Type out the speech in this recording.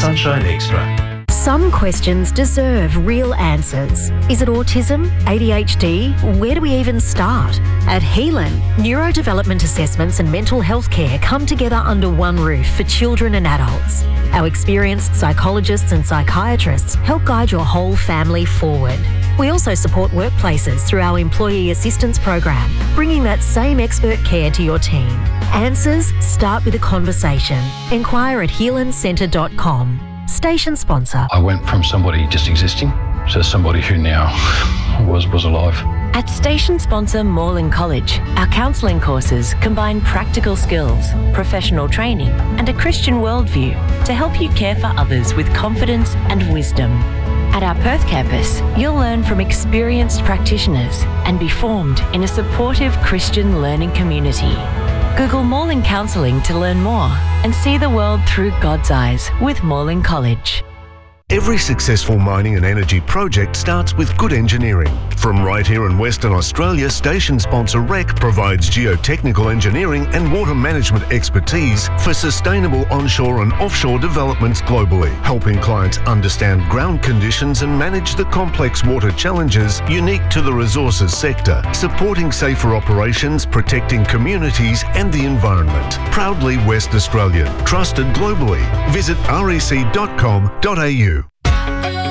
Sunshine Extra. Some questions deserve real answers. Is it autism? ADHD? Where do we even start? At Helan, neurodevelopment assessments and mental health care come together under one roof for children and adults. Our experienced psychologists and psychiatrists help guide your whole family forward. We also support workplaces through our Employee Assistance Program, bringing that same expert care to your team. Answers start with a conversation. Enquire at healandcentre.com. Station sponsor. I went from somebody just existing to somebody who now was alive. At station sponsor Moreland College, our counselling courses combine practical skills, professional training and a Christian worldview to help you care for others with confidence and wisdom. At our Perth campus, you'll learn from experienced practitioners and be formed in a supportive Christian learning community. Google Moreland Counselling to learn more and see the world through God's eyes with Moreland College. Every successful mining and energy project starts with good engineering. From right here in Western Australia, station sponsor REC provides geotechnical engineering and water management expertise for sustainable onshore and offshore developments globally, helping clients understand ground conditions and manage the complex water challenges unique to the resources sector, supporting safer operations, protecting communities and the environment. Proudly West Australian, trusted globally. Visit rec.com.au.